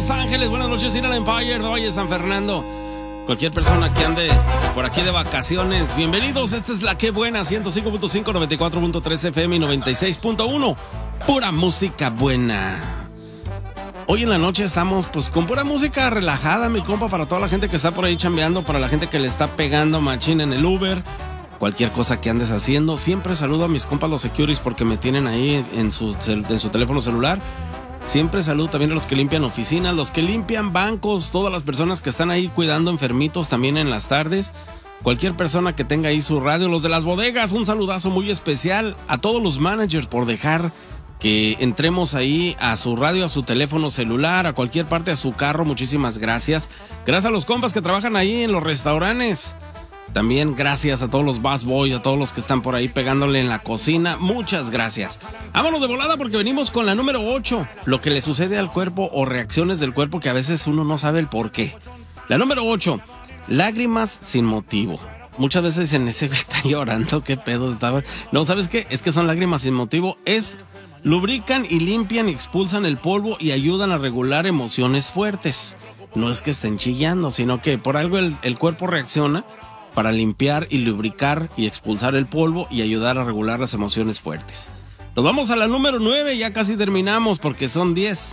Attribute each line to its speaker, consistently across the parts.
Speaker 1: Los Ángeles, buenas noches, Inland Empire, Valle San Fernando. Cualquier persona que ande por aquí de vacaciones, bienvenidos. Esta es La Que Buena, 105.5, 94.3 FM y 96.1. Pura música buena. Hoy en la noche estamos pues con pura música relajada, mi compa, para toda la gente que está por ahí chambeando, para la gente que le está pegando machín en el Uber, cualquier cosa que andes haciendo. Siempre saludo a mis compas los securities porque me tienen ahí en su teléfono celular. Siempre saludo también a los que limpian oficinas, los que limpian bancos, todas las personas que están ahí cuidando enfermitos también en las tardes. Cualquier persona que tenga ahí su radio, los de las bodegas, un saludazo muy especial a todos los managers por dejar que entremos ahí a su radio, a su teléfono celular, a cualquier parte, a su carro. Muchísimas gracias. Gracias a los compas que trabajan ahí en los restaurantes. También gracias a todos los busboys, a todos los que están por ahí pegándole en la cocina. Muchas gracias. Vámonos de volada porque venimos con la número 8. Lo que le sucede al cuerpo o reacciones del cuerpo que a veces uno no sabe el por qué. La número 8. Lágrimas sin motivo. Muchas veces dicen, ese güey está llorando, qué pedo estaba. No, ¿sabes qué? Es que son lágrimas sin motivo. Lubrican y limpian y expulsan el polvo y ayudan a regular emociones fuertes. No es que estén chillando, sino que por algo el cuerpo reacciona para limpiar y lubricar y expulsar el polvo y ayudar a regular las emociones fuertes. Nos vamos a la número 9, ya casi terminamos porque son 10.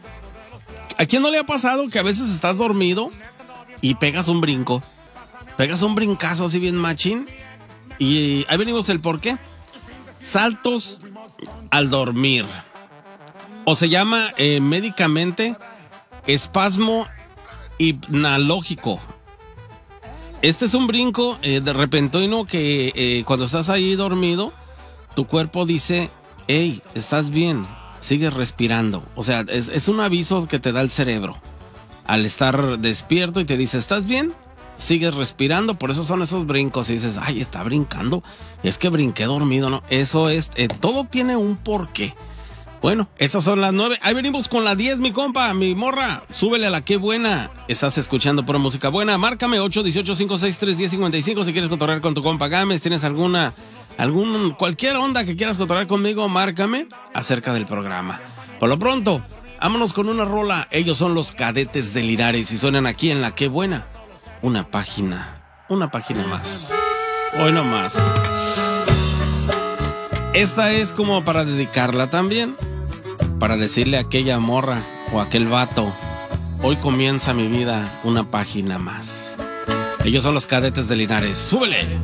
Speaker 1: ¿A quién no le ha pasado que a veces estás dormido y pegas un brinco? Pegas un brincazo así bien machín y ahí venimos el por qué. Saltos al dormir. O se llama médicamente espasmo hipnalógico. Este es un brinco de repentino que cuando estás ahí dormido, tu cuerpo dice, hey, estás bien, sigue respirando. O sea, es un aviso que te da el cerebro al estar despierto y te dice, ¿estás bien? Sigues respirando. Por eso son esos brincos y dices, ay, está brincando, es que brinqué dormido, ¿no? Eso es, todo tiene un porqué. Bueno, esas son las 9. Ahí venimos con la 10, mi compa, mi morra. Súbele a La Que Buena. Estás escuchando pura música buena. Márcame 818-563-1055 si quieres cotorrear con tu compa Gámez. ¿Tienes cualquier onda que quieras cotorrear conmigo? Márcame acerca del programa. Por lo pronto, vámonos con una rola. Ellos son los Cadetes de Linares y suenan aquí en La Que Buena. Una página más. Hoy no más. Esta es como para dedicarla también, para decirle a aquella morra o a aquel vato, hoy comienza mi vida una página más. Ellos son los Cadetes de Linares. ¡Súbele!